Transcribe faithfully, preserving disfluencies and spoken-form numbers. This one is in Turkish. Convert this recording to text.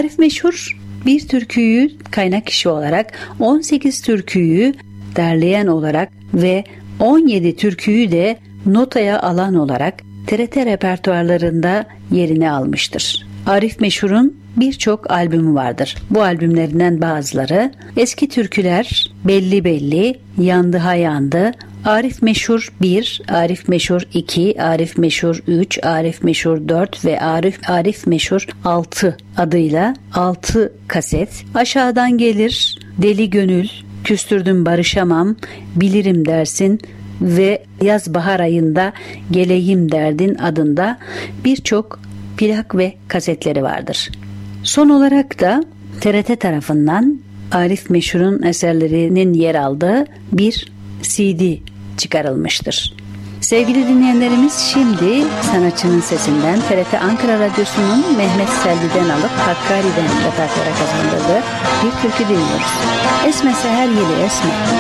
Arif Meşhur bir türküyü kaynak kişi olarak, on sekiz türküyü derleyen olarak ve on yedi türküyü de notaya alan olarak T R T repertuarlarında yerini almıştır. Arif Meşhur'un birçok albümü vardır. Bu albümlerinden bazıları Eski Türküler, Belli Belli, Yandı Ha Yandı, Arif Meşhur bir, Arif Meşhur iki, Arif Meşhur üç, Arif Meşhur dört ve Arif Arif Meşhur altı adıyla altı kaset. Aşağıdan Gelir, Deli Gönül, Küstürdüm Barışamam, Bilirim Dersin ve Yaz Bahar Ayında Geleyim Derdin adında birçok plak ve kasetleri vardır. Son olarak da T R T tarafından Arif Meşhur'un eserlerinin yer aldığı bir C D çıkarılmıştır. Sevgili dinleyenlerimiz, şimdi sanatçının sesinden T R T Ankara Radyosu'nun Mehmet Selvi'den alıp Hakkari'den repertuara kazandırdığı bir türkü dinliyoruz. Esme seher yeli esme.